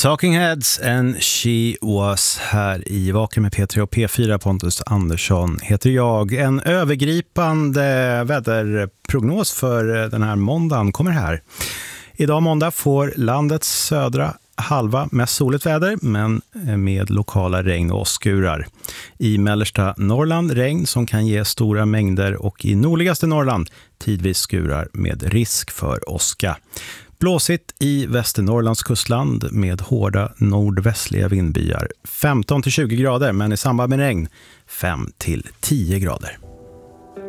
Talking Heads and She Was här i Vaken med P3 och P4. Pontus Andersson heter jag. En övergripande väderprognos för den här måndagen kommer här. Idag måndag får landets södra halva mest soligt väder, men med lokala regn och åskurar. I mellersta Norrland regn som kan ge stora mängder, och i nordligaste Norrland tidvis skurar med risk för åska. Blåsigt i Västernorrlands kustland med hårda nordvästliga vindbyar. 15-20 grader, men i samband med regn 5-10 grader.